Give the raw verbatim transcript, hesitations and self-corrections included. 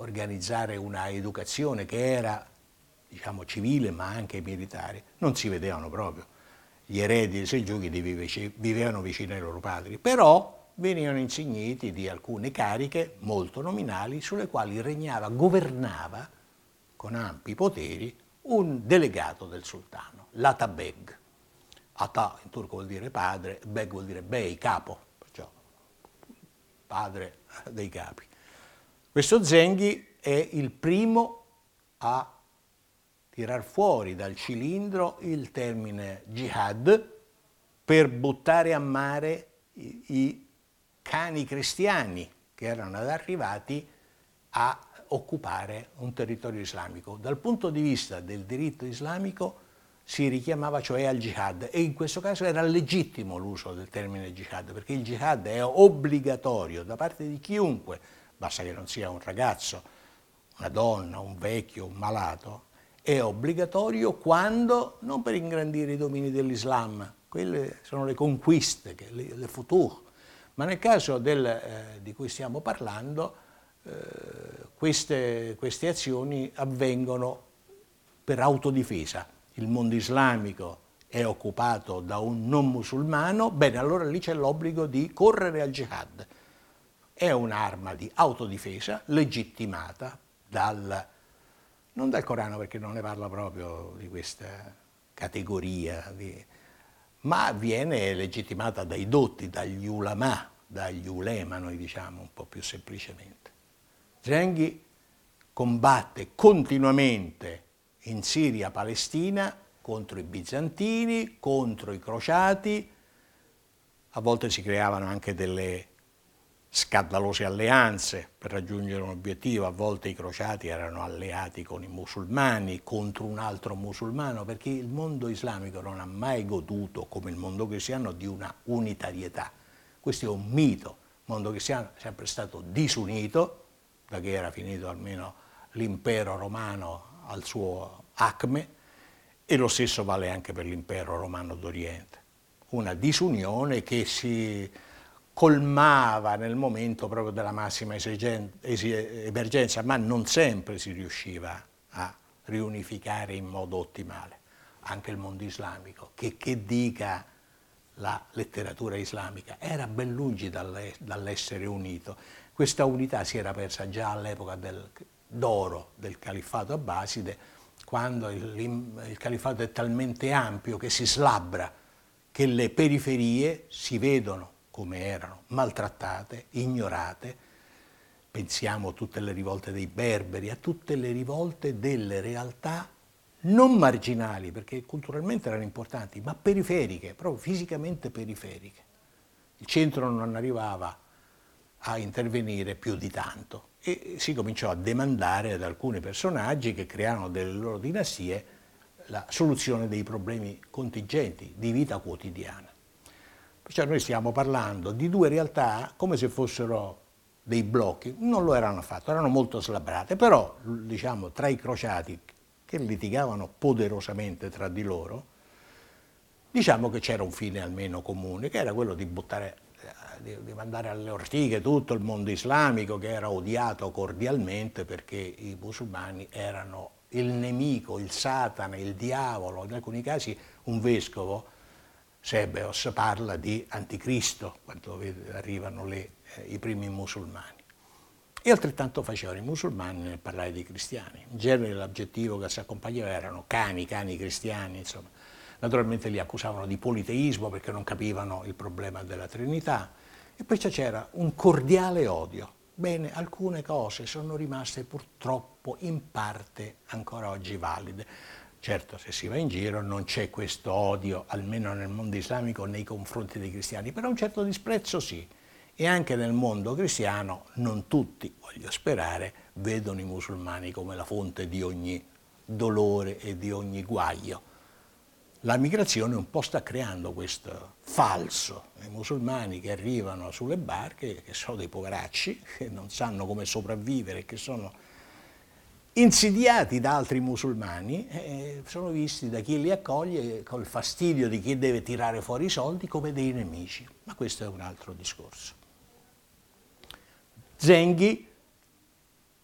organizzare una educazione che era, diciamo, civile ma anche militare, non si vedevano proprio. Gli eredi dei Selgiuchi vivevano vicino ai loro padri, però venivano insigniti di alcune cariche molto nominali sulle quali regnava, governava con ampi poteri un delegato del sultano, l'Atabeg. Ata in turco vuol dire padre, Beg vuol dire bey, capo, perciò padre dei capi. Questo Zenghi è il primo a tirar fuori dal cilindro il termine jihad per buttare a mare i, i cani cristiani che erano arrivati a occupare un territorio islamico. Dal punto di vista del diritto islamico si richiamava cioè al jihad e in questo caso era legittimo l'uso del termine jihad, perché il jihad è obbligatorio da parte di chiunque, basta che non sia un ragazzo, una donna, un vecchio, un malato, è obbligatorio quando, non per ingrandire i domini dell'Islam, quelle sono le conquiste, le, le futuh, ma nel caso del, eh, di cui stiamo parlando, eh, queste, queste azioni avvengono per autodifesa. Il mondo islamico è occupato da un non musulmano, bene, allora lì c'è l'obbligo di correre al jihad. È un'arma di autodifesa legittimata dal non dal Corano, perché non ne parla proprio di questa categoria, di, ma viene legittimata dai dotti, dagli ulama, dagli ulema, noi diciamo un po' più semplicemente. Zenghi combatte continuamente in Siria, Palestina, contro i bizantini, contro i crociati, a volte si creavano anche delle scandalose alleanze per raggiungere un obiettivo, a volte i crociati erano alleati con i musulmani contro un altro musulmano, perché il mondo islamico non ha mai goduto, come il mondo cristiano, di una unitarietà. Questo è un mito. Il mondo cristiano è sempre stato disunito, da che era finito almeno l'impero romano al suo acme, e lo stesso vale anche per l'impero romano d'Oriente. Una disunione che si colmava nel momento proprio della massima emergenza, ma non sempre si riusciva a riunificare in modo ottimale. Anche il mondo islamico, che, che dica la letteratura islamica, era ben lungi dall'essere unito. Questa unità si era persa già all'epoca d'oro del califfato abbaside, quando il, il califfato è talmente ampio che si slabbra, che le periferie si vedono come erano, maltrattate, ignorate. Pensiamo a tutte le rivolte dei berberi, a tutte le rivolte delle realtà non marginali, perché culturalmente erano importanti, ma periferiche, proprio fisicamente periferiche. Il centro non arrivava a intervenire più di tanto e si cominciò a demandare ad alcuni personaggi che crearono delle loro dinastie la soluzione dei problemi contingenti di vita quotidiana. Perciò noi stiamo parlando di due realtà come se fossero dei blocchi, non lo erano affatto, erano molto slabbrate, però diciamo tra i crociati che litigavano poderosamente tra di loro, diciamo che c'era un fine almeno comune, che era quello di buttare, di, di mandare alle ortiche tutto il mondo islamico, che era odiato cordialmente perché i musulmani erano il nemico, il Satana, il diavolo, in alcuni casi un vescovo, Sebeos, parla di anticristo quando arrivano le, eh, i primi musulmani. E altrettanto facevano i musulmani nel parlare dei cristiani. In genere l'aggettivo che si accompagnava erano cani, cani cristiani, insomma. Naturalmente li accusavano di politeismo perché non capivano il problema della Trinità. E perciò c'era un cordiale odio. Bene, alcune cose sono rimaste purtroppo in parte ancora oggi valide. Certo, se si va in giro non c'è questo odio, almeno nel mondo islamico, nei confronti dei cristiani, però un certo disprezzo sì. E anche nel mondo cristiano non tutti, voglio sperare, vedono i musulmani come la fonte di ogni dolore e di ogni guaio. La migrazione un po' sta creando questo falso. I musulmani che arrivano sulle barche, che sono dei poveracci, che non sanno come sopravvivere, che sono insidiati da altri musulmani, eh, sono visti da chi li accoglie col fastidio di chi deve tirare fuori i soldi come dei nemici. Ma questo è un altro discorso. Zenghi